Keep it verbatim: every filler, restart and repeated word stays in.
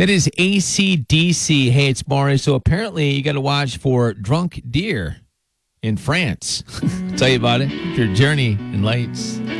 That is A C D C. Hey, it's Maury. So apparently you got to watch for drunk deer in France. Tell you about it. Your journey in lights.